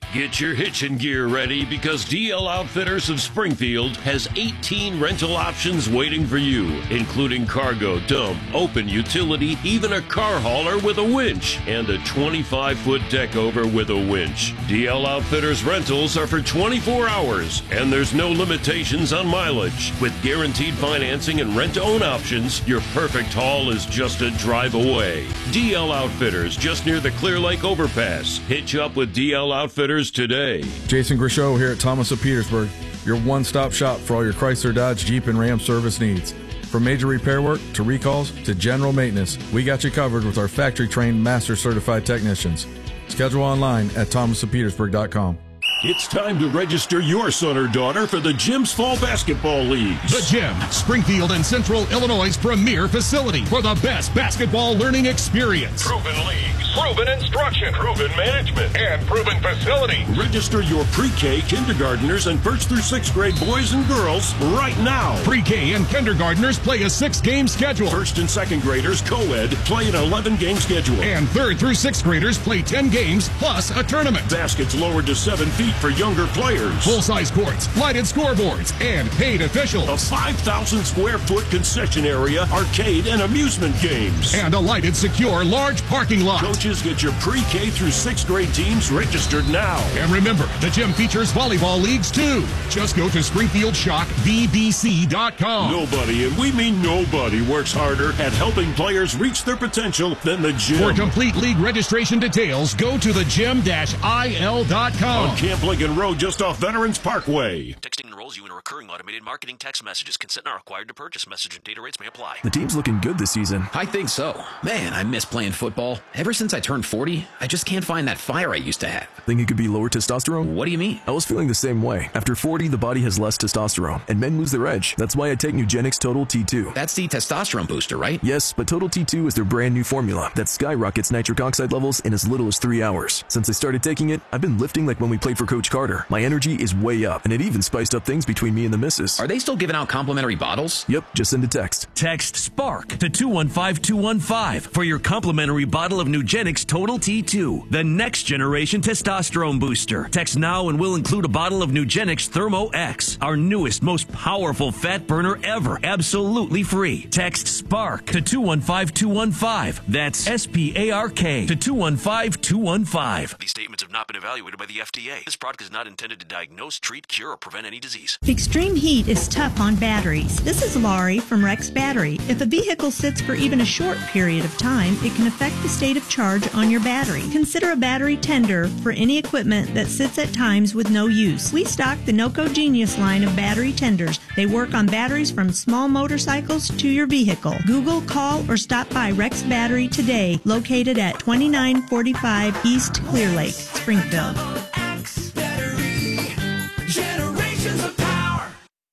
Get your hitching gear ready because DL Outfitters of Springfield has 18 rental options waiting for you, including cargo, dump, open utility, even a car hauler with a winch, and a 25-foot deck over with a winch. DL Outfitters rentals are for 24 hours, and there's no limitations on mileage. With guaranteed financing and rent-to-own options, your perfect haul is just a drive away. DL Outfitters, just near the Clear Lake Overpass. Hitch up with DL Outfitters today. Jason Grishow here at Thomas of Petersburg, your one-stop shop for all your Chrysler, Dodge, Jeep, and Ram service needs. From major repair work to recalls to general maintenance, we got you covered with our factory-trained, master-certified technicians. Schedule online at thomasofpetersburg.com. It's time to register your son or daughter for the Gym's Fall Basketball Leagues. The Gym, Springfield and Central Illinois' premier facility for the best basketball learning experience. Proven leagues, proven instruction, proven management, and proven facility. Register your pre-K, kindergartners, and 1st through 6th grade boys and girls right now. Pre-K and kindergartners play a 6-game schedule. 1st and 2nd graders, co-ed, play an 11-game schedule. And 3rd through 6th graders play 10 games plus a tournament. Baskets lowered to 7 feet for younger players. Full-size courts, lighted scoreboards, and paid officials. A 5,000 square foot concession area, arcade, and amusement games. And a lighted, secure, large parking lot. Coaches, get your pre-K through 6th grade teams registered now. And remember, the gym features volleyball leagues too. Just go to SpringfieldShockVBC.com. Nobody, and we mean nobody, works harder at helping players reach their potential than the gym. For complete league registration details, go to thegym-il.com. On Camp Lincoln Road, just off Veterans Parkway. Texting enrolls you in a recurring automated marketing text messages. Consent not required to purchase. Message and data rates may apply. The team's looking good this season. I think so. Man, I miss playing football. Ever since I turned 40, I just can't find that fire I used to have. Think it could be lower testosterone? What do you mean? I was feeling the same way. After 40, the body has less testosterone, and men lose their edge. That's why I take Nugenix Total T2. That's the testosterone booster, right? Yes, but Total T2 is their brand new formula that skyrockets nitric oxide levels in as little as 3 hours. Since I started taking it, I've been lifting like when we played for Coach Carter. My energy is way up, and it even spiced up things between me and the missus. Are they still giving out complimentary bottles? Yep, just send a text. Text SPARK to 215-215 for your complimentary bottle of Nugenix Total T2, the next generation testosterone booster. Text now and we'll include a bottle of Nugenix Thermo X, our newest, most powerful fat burner ever, absolutely free. Text SPARK to 215-215. That's SPARK to 215-215. These statements have not been evaluated by the FDA. This product is not intended to diagnose, treat, cure, or prevent any disease. Extreme heat is tough on batteries. This is Laurie from Rex Battery. If a vehicle sits for even a short period of time, it can affect the state of charge on your battery. Consider a battery tender for any equipment that sits at times with no use. We stock the NOCO Genius line of battery tenders. They work on batteries from small motorcycles to your vehicle. Google, call, or stop by Rex Battery today, located at 2945 East Clear Lake, Springfield. Generations of power.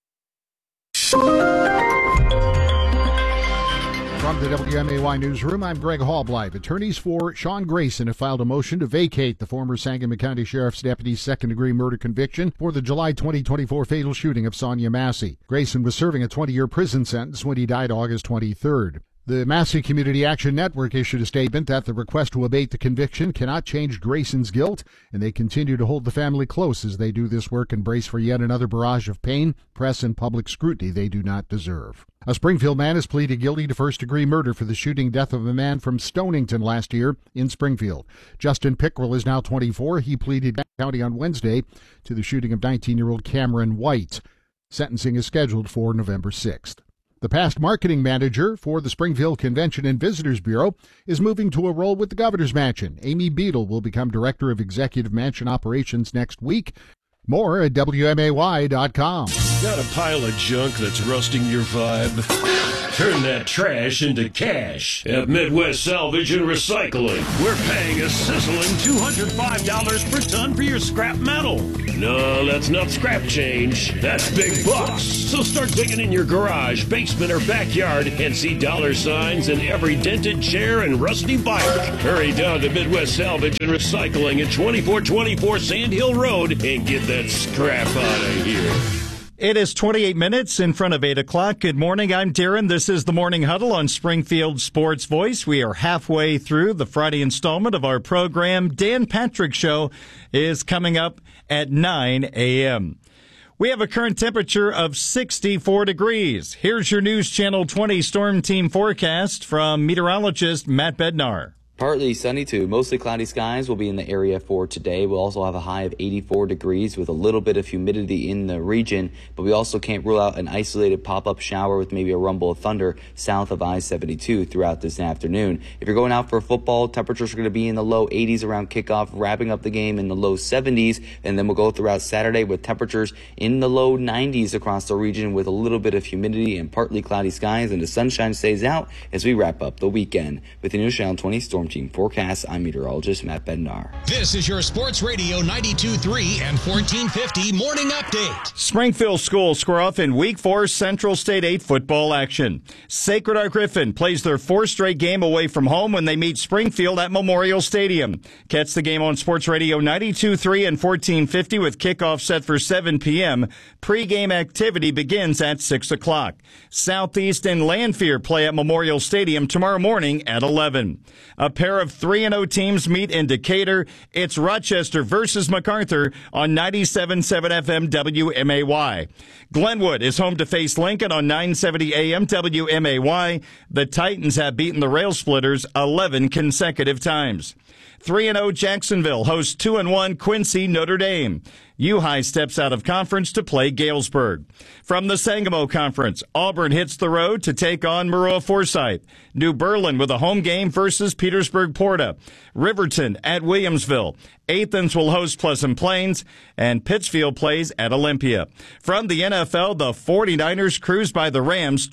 From the WMAY newsroom, I'm Greg Hallbleib. Attorneys for Sean Grayson have filed a motion to vacate the former Sangamon County Sheriff's deputy's second-degree murder conviction for the July 2024 fatal shooting of Sonia Massey. Grayson was serving a 20-year prison sentence when he died August 23rd. The Massey Community Action Network issued a statement that the request to abate the conviction cannot change Grayson's guilt, and they continue to hold the family close as they do this work and brace for yet another barrage of pain, press, and public scrutiny they do not deserve. A Springfield man has pleaded guilty to first-degree murder for the shooting death of a man from Stonington last year in Springfield. Justin Pickrell is now 24. He pleaded guilty on Wednesday to the shooting of 19-year-old Cameron White. Sentencing is scheduled for November 6th. The past marketing manager for the Springfield Convention and Visitors Bureau is moving to a role with the Governor's Mansion. Amy Beadle will become Director of Executive Mansion Operations next week. More at WMAY.com. Got a pile of junk that's rusting your vibe? Turn that trash into cash at Midwest Salvage and Recycling. We're paying a sizzling $205 per ton for your scrap metal. No, that's not scrap change. That's big bucks. So start digging in your garage, basement, or backyard and see dollar signs in every dented chair and rusty bike. Hurry down to Midwest Salvage and Recycling at 2424 Sand Hill Road and get that scrap out of here. It is 28 minutes in front of 8 o'clock. Good morning. I'm Darren. This is the Morning Huddle on Springfield Sports Voice. We are halfway through the Friday installment of our program. Dan Patrick Show is coming up at 9 a.m. We have a current temperature of 64 degrees. Here's your News Channel 20 Storm Team forecast from meteorologist Matt Bednar. Partly sunny to mostly cloudy skies will be in the area for today. We'll also have a high of 84 degrees with a little bit of humidity in the region, but we also can't rule out an isolated pop-up shower with maybe a rumble of thunder south of I-72 throughout this afternoon. If you're going out for football, temperatures are going to be in the low 80s around kickoff, wrapping up the game in the low 70s, and then we'll go throughout Saturday with temperatures in the low 90s across the region with a little bit of humidity and partly cloudy skies, and the sunshine stays out as we wrap up the weekend. With the News Channel 20 Storm Team forecast, I'm meteorologist Matt Bednar. This is your Sports Radio 92.3 and 1450 morning update. Springfield schools square off in Week 4 Central State 8 football action. Sacred Heart Griffin plays their fourth straight game away from home when they meet Springfield at Memorial Stadium. Catch the game on Sports Radio 92.3 and 1450 with kickoff set for 7 p.m. Pre-game activity begins at 6 o'clock. Southeast and Lanphier play at Memorial Stadium tomorrow morning at 11. A pair of 3-0 teams meet in Decatur. It's Rochester versus MacArthur on 97.7 FM WMAY. Glenwood is home to face Lincoln on 970 AM WMAY. The Titans have beaten the Rail Splitters 11 consecutive times. 3-0 Jacksonville hosts 2-1 Quincy Notre Dame. U-High steps out of conference to play Galesburg. From the Sangamo Conference, Auburn hits the road to take on Maroa Forsyth. New Berlin with a home game versus Petersburg Porta. Riverton at Williamsville. Athens will host Pleasant Plains, and Pittsfield plays at Olympia. From the NFL, the 49ers cruise by the Rams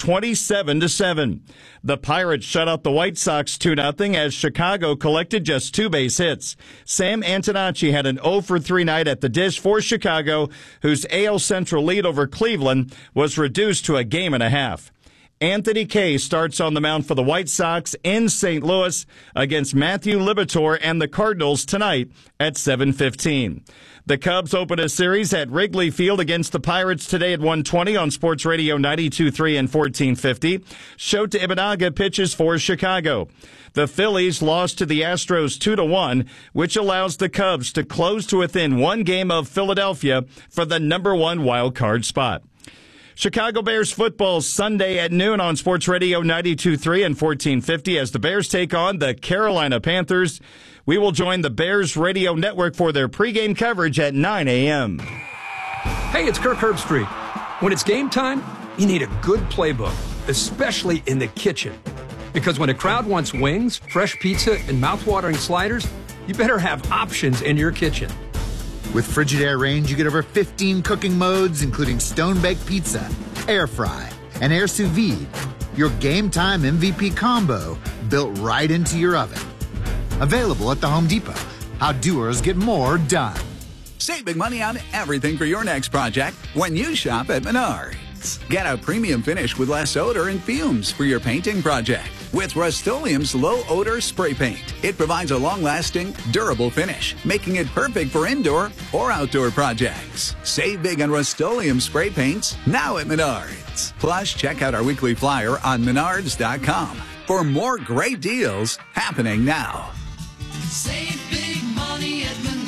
27-7. The Pirates shut out the White Sox 2-0 as Chicago collected just 2 base hits. Sam Antonacci had an 0-for-3 night at the dish for Chicago, whose AL Central lead over Cleveland was reduced to a game and a half. Anthony Kay starts on the mound for the White Sox in St. Louis against Matthew Liberatore and the Cardinals tonight at 7:15. The Cubs open a series at Wrigley Field against the Pirates today at 1:20 on Sports Radio 92.3 and 1450. Shota Imanaga pitches for Chicago. The Phillies lost to the Astros 2-1, which allows the Cubs to close to within 1 game of Philadelphia for the number 1 wild card spot. Chicago Bears football Sunday at noon on Sports Radio 92.3 and 1450 as the Bears take on the Carolina Panthers. We will join the Bears radio network for their pregame coverage at 9 a.m. Hey, it's Kirk Herbstreit. When it's game time, you need a good playbook, especially in the kitchen. Because when a crowd wants wings, fresh pizza, and mouth-watering sliders, you better have options in your kitchen. With Frigidaire range, you get over 15 cooking modes, including stone-baked pizza, air fry, and air sous vide. Your game time MVP combo built right into your oven. Available at the Home Depot. How doers get more done. Save big money on everything for your next project when you shop at Menards. Get a premium finish with less odor and fumes for your painting project with Rust-Oleum's low-odor spray paint. It provides a long-lasting, durable finish, making it perfect for indoor or outdoor projects. Save big on Rust-Oleum spray paints now at Menards. Plus, check out our weekly flyer on Menards.com for more great deals happening now. Save big money at Menards.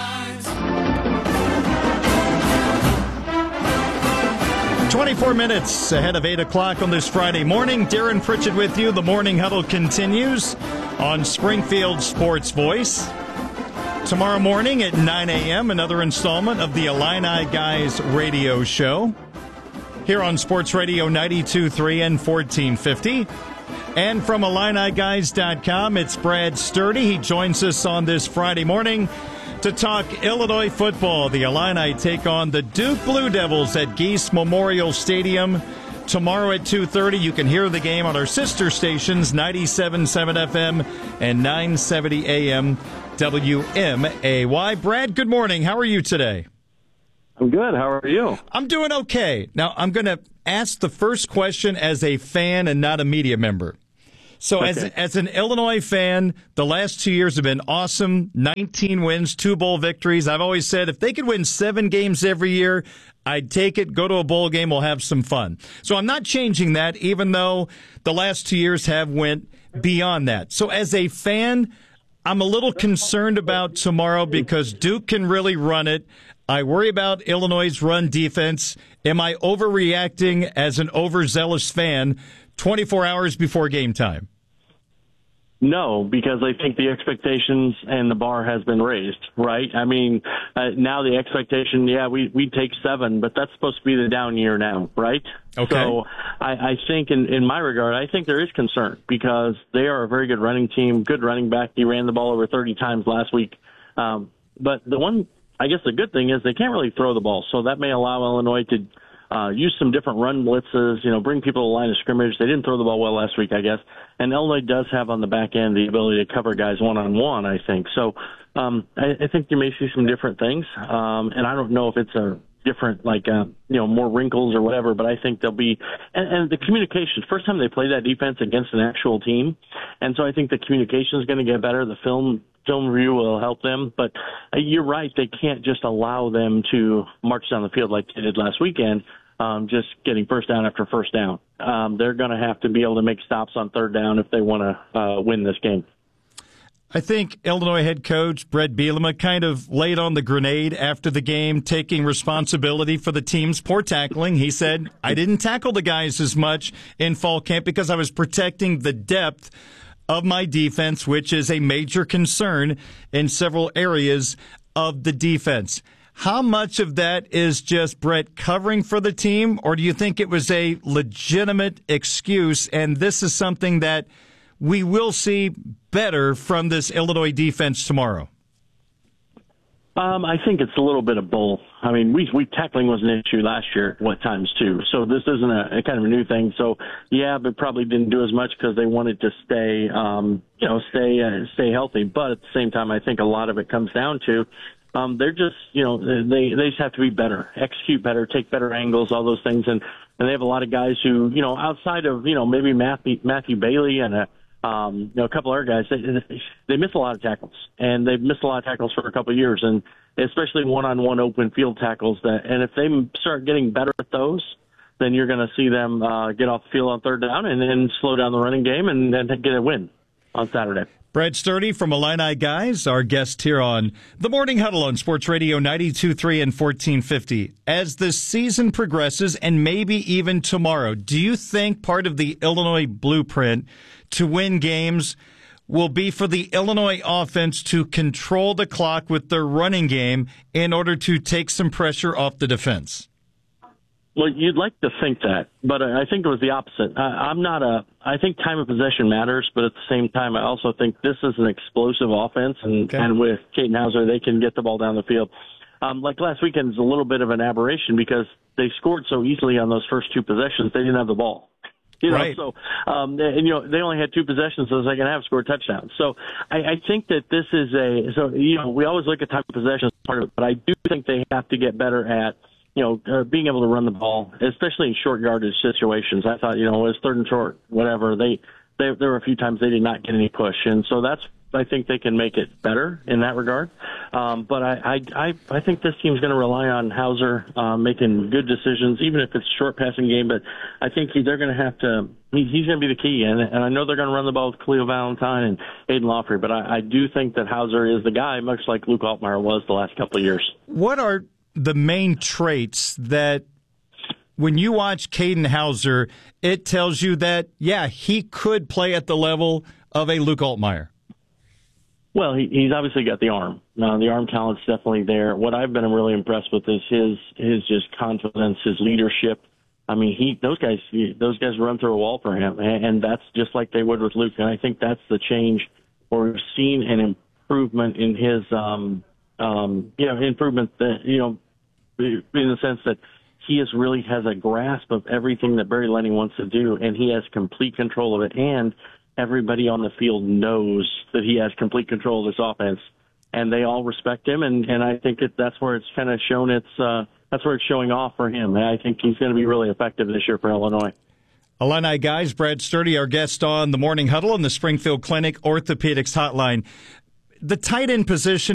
24 minutes ahead of 8 o'clock on this Friday morning. Darren Pritchett with you. The Morning Huddle continues on Springfield Sports Voice. Tomorrow morning at 9 a.m., another installment of the Illini Guys radio show here on Sports Radio 92.3 and 1450. And from IlliniGuys.com, it's Brad Sturdy. He joins us on this Friday morning to talk Illinois football. The Illini take on the Duke Blue Devils at Geese Memorial Stadium tomorrow at 2:30. You can hear the game on our sister stations, 97.7 FM and 970 AM WMAY. Brad, good morning. How are you today? I'm good. How are you? I'm doing okay. Now, I'm going to ask the first question as a fan and not a media member. So as an Illinois fan, the last 2 years have been awesome. 19 wins, 2 bowl victories. I've always said if they could win 7 games every year, I'd take it, go to a bowl game, we'll have some fun. So I'm not changing that, even though the last 2 years have went beyond that. So as a fan, I'm a little concerned about tomorrow because Duke can really run it. I worry about Illinois' run defense. Am I overreacting as an overzealous fan 24 hours before game time? No, because I think the expectations and the bar has been raised, right? I mean, now the expectation, we take 7, but that's supposed to be the down year now, right? Okay. So I think in my regard, I think there is concern because they are a very good running team, good running back. He ran the ball over 30 times last week. But I guess the good thing is they can't really throw the ball. So that may allow Illinois to use some different run blitzes, bring people to the line of scrimmage. They didn't throw the ball well last week, I guess. And Illinois does have on the back end the ability to cover guys one-on-one, I think. So I think you may see some different things. And I don't know if it's a different, more wrinkles or whatever, but I think there'll be – and the communication, first time they play that defense against an actual team. And so I think the communication is going to get better. The film review will help them. But you're right, they can't just allow them to march down the field like they did last weekend. Just getting first down after first down. They're going to have to be able to make stops on third down if they want to win this game. I think Illinois head coach Brett Bielema kind of laid on the grenade after the game, taking responsibility for the team's poor tackling. He said, I didn't tackle the guys as much in fall camp because I was protecting the depth of my defense, which is a major concern in several areas of the defense. How much of that is just Brett covering for the team, or do you think it was a legitimate excuse, and this is something that we will see better from this Illinois defense tomorrow? I think it's a little bit of both. I mean, tackling was an issue last year at times too. So this isn't a kind of a new thing. So but probably didn't do as much because they wanted to stay healthy. But at the same time, I think a lot of it comes down to they're just, they just have to be better, execute better, take better angles, all those things. And they have a lot of guys who, outside of, maybe Matthew Bailey and a couple other guys, they miss a lot of tackles, and they've missed a lot of tackles for a couple of years, and especially one-on-one open field tackles. And if they start getting better at those, then you're going to see them get off the field on third down and then slow down the running game and then get a win on Saturday. Brad Sturdy from Illini Guys, our guest here on The Morning Huddle on Sports Radio 92.3 and 1450. As the season progresses, and maybe even tomorrow, do you think part of the Illinois blueprint to win games will be for the Illinois offense to control the clock with their running game in order to take some pressure off the defense? Well, you'd like to think that, but I think it was the opposite. I think time of possession matters, but at the same time, I also think this is an explosive offense, and with Katin Houser, they can get the ball down the field. Like last weekend is a little bit of an aberration because they scored so easily on those first 2 possessions, they didn't have the ball. Right. So, they only had 2 possessions, so the second half scored touchdowns. So I think that this is we always look at time of possession as part of it, but I do think they have to get better at, being able to run the ball, especially in short yardage situations. I thought, it was third and short, whatever. There were a few times they did not get any push. And so I think they can make it better in that regard. But I think this team's going to rely on Houser making good decisions, even if it's a short passing game. But I think they're going to have to he's going to be the key. And I know they're going to run the ball with Khalil Valentine and Aiden Lawfrey. But I do think that Houser is the guy, much like Luke Altmaier was the last couple of years. What are the main traits that when you watch Katin Houser, it tells you that, he could play at the level of a Luke Altmaier? Well, he's obviously got the arm. The arm talent's definitely there. What I've been really impressed with is his just confidence, his leadership. I mean, those guys run through a wall for him, and that's just like they would with Luke. And I think that's the change where we've seen an improvement in his, improvement that, in the sense that he really has a grasp of everything that Barry Lenny wants to do, and he has complete control of it. And everybody on the field knows that he has complete control of this offense, and they all respect him. And I think that's where it's kind of shown that's where it's showing off for him. And I think he's going to be really effective this year for Illinois. Illini guys, Brad Sturdy, our guest on the Morning Huddle on the Springfield Clinic Orthopedics Hotline. The tight end position